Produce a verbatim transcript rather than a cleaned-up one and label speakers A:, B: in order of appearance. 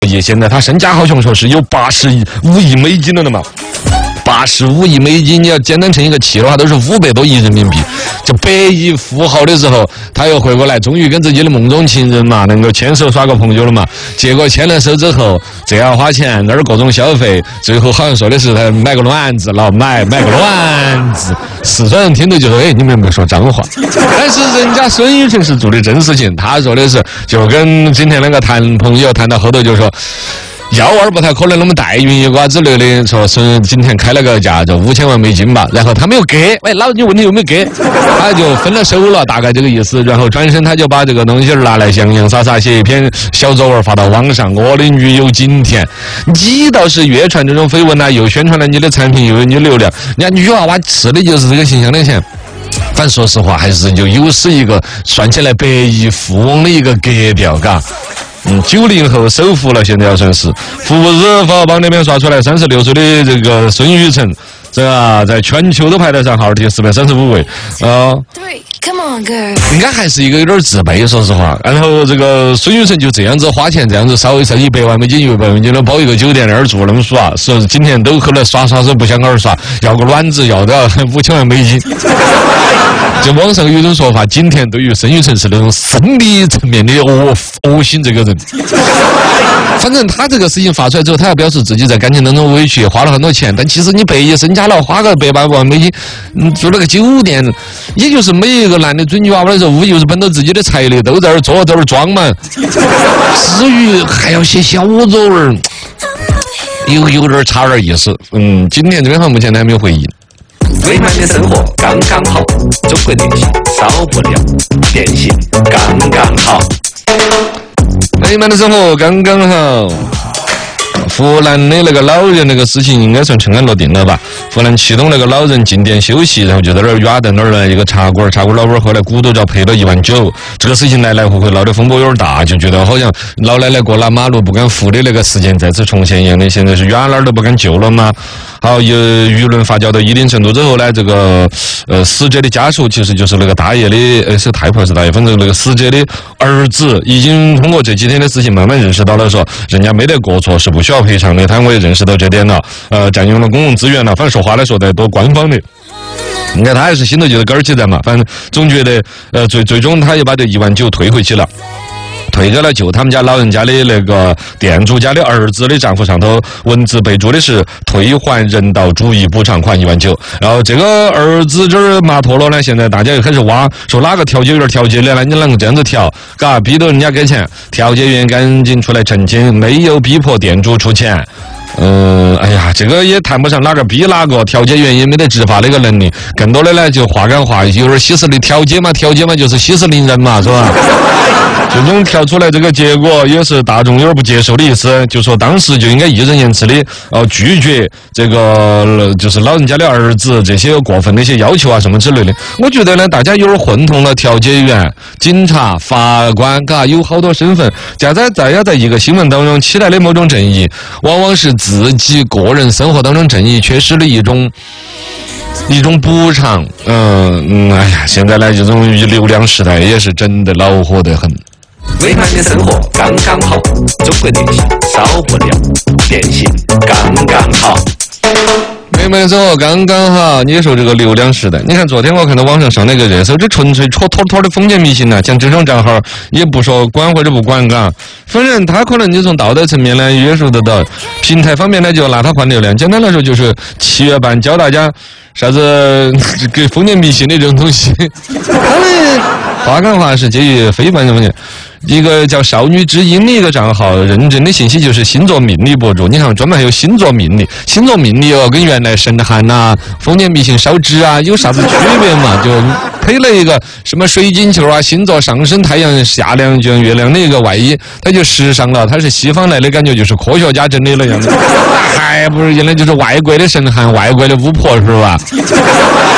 A: 亿，现在他身家好像说是有八十五亿美金了的嘛。八十五亿美金，你要简单乘一个七的话，都是五百多亿人民币。就百亿富豪的时候，他又回过来，终于跟自己的梦中情人嘛，能够牵手耍个朋友了嘛。结果牵了手之后，这样花钱，那儿各种消费，最后好像说的是他买个卵子，然后买买个卵子。四川人听着就说：“哎，你们有没有说脏话？”但是人家孙雨晨是做的真事情，他说的是，就跟今天那个谈朋友谈到后头就说。幺二不太可能那么代孕一瓜之类的，说是今天开了个价就五千万美金吧，然后他没有给，喂，老你问你有没有给，他就分了手了，大概这个意思。然后转身他就把这个东西拿来洋洋洒洒写一篇小作文发到网上，我的女友景甜，你倒是越传这种绯闻呢，又宣传了你的产品，又有你流量，人家女娃娃吃的就是这个形象的钱。反正说实话，还是就又是一个算起来百亿富翁的一个格调，嘎。嗯，九零后首富了，现在要算是福布斯富豪榜那边刷出来，三十六岁的这个孙雨晨，这啊在全球都排得上号第四百三十五位，呃，应该还是一个有点自卑，说实话。然后这个孙雨晨就这样子花钱，这样子稍微剩一百万美金、一百万美金的包一个酒店那儿住那么耍，说今天都可能耍耍是不想那儿耍，要个卵子要都要五千万美金。就网上有一种说法，景甜对于孙雨晨是那种生理层面的恶恶心这个人。反正他这个事情发出来之后，他要表示自己在感情当中委屈，花了很多钱，但其实你百亿身家了，花个百把万美金，嗯，住了个酒店，也就是每一个男的追女娃娃的时候，无疑是奔着自己的财力都在这儿做，在这儿装嘛。至于还要写小作文，有有点差点意思。嗯，景甜这边目前还没有回应。
B: 美满的生活刚刚好，中国电信少不了，电信刚刚好。
A: 美满的生活刚刚好。湖南的那个老人那个事情应该算尘埃落定了吧？湖南祁东那个老人进店休息，然后就在那儿压在那儿了一个茶馆，茶馆老板后来鼓捣着赔了一万九。这个事情来来回回闹得风波有点大，就觉得好像老奶奶过了马路不敢扶的那个事件再次重现一样的。现在是压哪儿都不敢救了吗？好，有舆论发酵到一定程度之后呢，这个呃死者的家属其实就是那个大爷的呃是太婆是大爷，反正那个死者的儿子已经通过这几天的事情慢慢认识到了说，人家没得过错，是不需要赔偿的，他我也认识到这点了，呃，占用了公共资源了，反正说话来说得多官方的。应该他还是心头就是根儿起在嘛，反正总觉得呃最最终他也把这一万九退回去了。退给了就他们家老人家的那个店主家的儿子的账户上头，文字备注的是退还人道主义补偿款一万九。然后这个儿子这儿麻脱了呢，现在大家又开始挖，说哪个调解员调解的呢？你啷个这样子调？嘎，逼到人家给钱，调解员赶紧出来澄清，没有逼迫店主出钱。嗯，哎呀，这个也谈不上哪个逼哪个，调解员也没得执法的一个能力，更多的呢就话赶话，有点息事宁调解嘛，调解嘛就是息事宁人嘛，是吧？最终调出来这个结果也是大众有点不接受的意思，就说当时就应该义正言辞的呃拒绝这个就是老人家的儿子这些过分的一些要求啊什么之类的。我觉得呢，大家有点混同了，调解员、警察、法官，嘎，有好多身份，加在再要在一个新闻当中期待的某种正义，往往是自己个人生活当中正义缺失的一种。一种补偿，嗯嗯，哎呀，现在呢这种流量时代也是真的恼火得很。
B: 美满的生活刚刚好，中国电信少不了，电信刚刚好。
A: 美满的生活刚刚好，你说这个流量时代，你看昨天我看到网上上那个热搜，这纯粹戳妥妥的封建迷信呐！像这种账号也不说管或者不管，嘎，反正他可能你从道德层面呢约束得到，平台方面呢就拿它换流量。简单来说就是七月半教大家啥子给封建迷信的这种东西。他们话赶话是基于非官方封建。一个叫少女之音的一个账号，认证的信息就是星座命理博主。你看，专门还有星座命理，星座命理哦，跟原来神函呐、封建迷信烧纸啊有啥子区别嘛？就配了一个什么水晶球啊、星座上升、太阳下降、月亮的一个外衣，它就时尚了。它是西方来的感觉，就是科学家整的那样子，还不是原来就是外国的神函、外国的巫婆是吧？